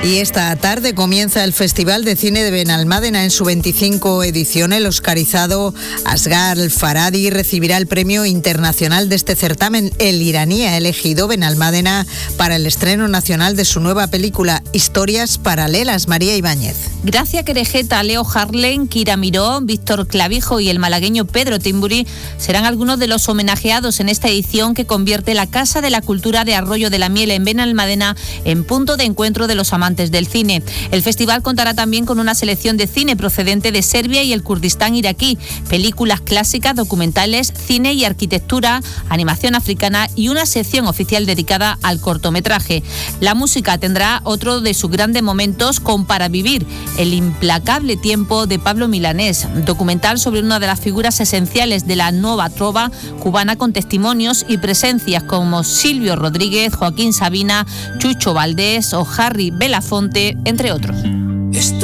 Y esta tarde comienza el Festival de Cine de Benalmádena en su 25 edición. El oscarizado Asghar Farhadi recibirá el premio internacional de este certamen. El iraní ha elegido Benalmádena para el estreno nacional de su nueva película Historias Paralelas. María Ibáñez. Gracia Querejeta, Leo Harlem, Kira Miró, Víctor Clavijo y el malagueño Pedro Timburi serán algunos de los homenajeados en esta edición que convierte la Casa de la Cultura de Arroyo de la Miel en Benalmádena en punto de encuentro de los amantes del cine. El festival contará también con una selección de cine procedente de Serbia y el Kurdistán iraquí, películas clásicas, documentales, cine y arquitectura, animación africana y una sección oficial dedicada al cortometraje. La música tendrá otro de sus grandes momentos con Para Vivir, el implacable tiempo de Pablo Milanés, documental sobre una de las figuras esenciales de la nueva trova cubana con testimonios y presencias como Silvio Rodríguez, Joaquín Sabina, Chucho Valdés o Harry Belafonte, entre otros.